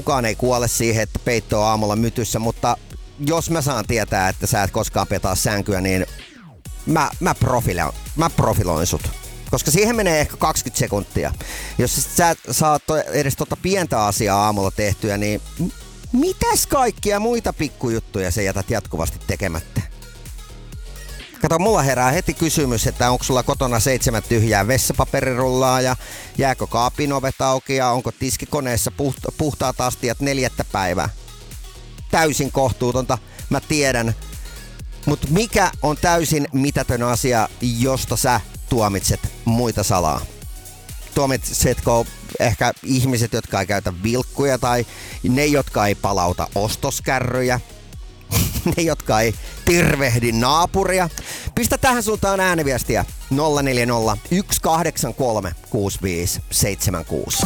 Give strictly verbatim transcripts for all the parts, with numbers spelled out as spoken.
kukaan ei kuole siihen, että peitto on aamulla mytyssä, mutta jos mä saan tietää, että sä et koskaan petaa sänkyä, niin mä, mä, profiloin, mä profiloin sut. Koska siihen menee ehkä kaksikymmentä sekuntia. Jos sä saat edes tota pientä asiaa aamulla tehtyä, niin mitäs kaikkia muita pikkujuttuja sä jätät jatkuvasti tekemättä? Kato, mulla herää heti kysymys, että onko sulla kotona seitsemän tyhjää vessapaperirullaa ja jääkö kaapin ovet auki ja onko tiskikoneessa puhta- puhtaat astiat neljättä päivää? Täysin kohtuutonta, mä tiedän. Mutta mikä on täysin mitätön asia, josta sä tuomitset muita salaa? Tuomitsetko ehkä ihmiset, jotka ei käytä vilkkuja tai ne, jotka ei palauta ostoskärryjä? Ne, jotka ei tervehdi naapuria? Pistä tähän sultaan ääniviestiä nolla neljä nolla, yksi kahdeksan kolme, kuusi viisi seitsemän kuusi.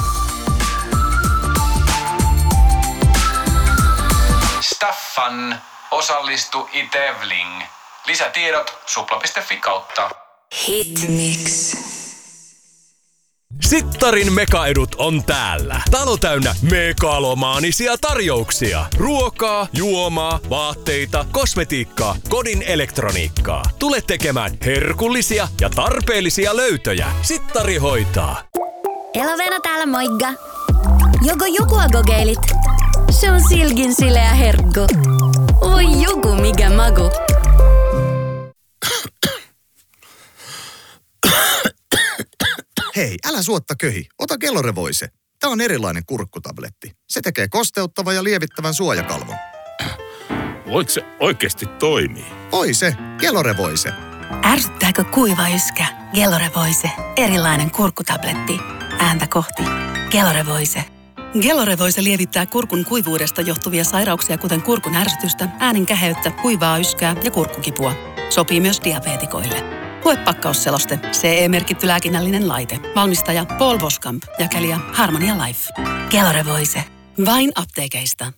Staffan, osallistu Itevling. Lisätiedot supla piste fi kautta. Hitmix. Sittarin mekaedut on täällä. Talo täynnä megalomaanisia tarjouksia. Ruokaa, juomaa, vaatteita, kosmetiikkaa, kodin elektroniikkaa. Tule tekemään herkullisia ja tarpeellisia löytöjä. Sittari hoitaa. Elovena täällä moikka. Joko jokua kokeilit? Se on silkin sileä herkku. Oi joku mikä maku. Hei, älä suotta köhi. Ota Gelore-Voice. Tää on erilainen kurkkutabletti. Se tekee kosteuttavan ja lievittävän suojakalvon. Voiko se oikeasti toimii? Voi se. Gelore-Voice. Ärsyttääkö kuiva yskä? Gelore-Voice. Erilainen kurkkutabletti. Ääntä kohti. Gelore-Voice. Gelore-Voice lievittää kurkun kuivuudesta johtuvia sairauksia, kuten kurkun ärsytystä, äänen käheyttä, kuivaa yskää ja kurkkukipua. Sopii myös diabeetikoille. Lue pakkausseloste. C E-merkitty lääkinnällinen laite. Valmistaja Paul Boskamp. Jakelija Harmonia Life. Gelore-Voice. Vain apteekeista.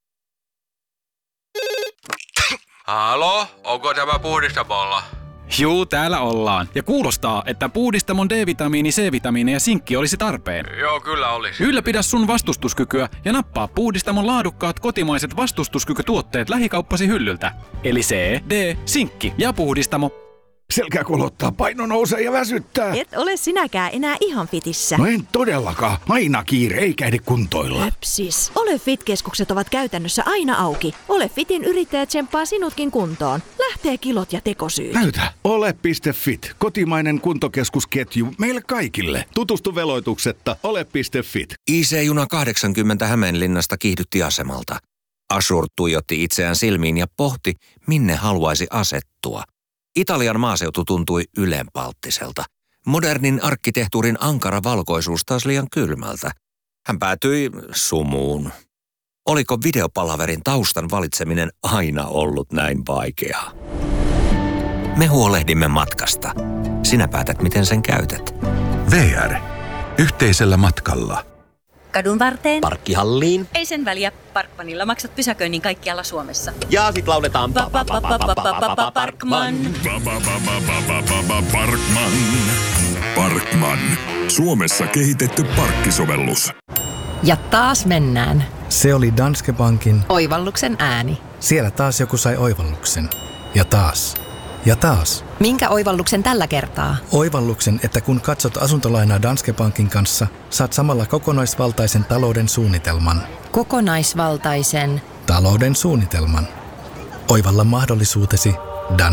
Halo, onko tämä puhdistamolla? Juu, täällä ollaan. Ja kuulostaa, että puhdistamon D-vitamiini, C-vitamiini ja sinkki olisi tarpeen. Joo, kyllä olisi. Ylläpidä sun vastustuskykyä ja nappaa puhdistamon laadukkaat kotimaiset vastustuskykytuotteet lähikauppasi hyllyltä. Eli C, D, sinkki ja puhdistamo. Selkä kolottaa, paino nousee ja väsyttää. Et ole sinäkään enää ihan fitissä. No en todellakaan. Aina kiire, eikä ehdi kuntoilla. Höpsis. Ole Fit-keskukset ovat käytännössä aina auki. Ole Fitin yrittäjä tsemppaa sinutkin kuntoon. Lähtee kilot ja tekosyyt. Näytä. Ole piste fit. Kotimainen kuntokeskusketju meille kaikille. Tutustu veloituksetta. Ole piste fit. I C-juna kahdeksankymmentä Hämeenlinnasta kiihdytti asemalta. Ashur tuijotti itseään silmiin ja pohti, minne haluaisi asettua. Italian maaseutu tuntui ylenpalttiselta. Modernin arkkitehtuurin ankara valkoisuus taas liian kylmältä. Hän päätyi sumuun. Oliko videopalaverin taustan valitseminen aina ollut näin vaikeaa? Me huolehdimme matkasta. Sinä päätät, miten sen käytät. V R. Yhteisellä matkalla. Kadun varteen. Parkkihalliin. Ei sen väliä. Parkmanilla maksat pysäköinnin kaikkialla Suomessa. Ja sit lauletaan Parkman. Parkman. Parkman. Suomessa kehitetty parkkisovellus. Ja taas mennään. Se oli Danske Bankin oivalluksen ääni. Siellä taas joku sai oivalluksen. Ja taas. Ja taas. Minkä oivalluksen tällä kertaa? Oivalluksen, että kun katsot asuntolainaa Danske Bankin kanssa, saat samalla kokonaisvaltaisen talouden suunnitelman. Kokonaisvaltaisen talouden suunnitelman. Oivalla mahdollisuutesi Dan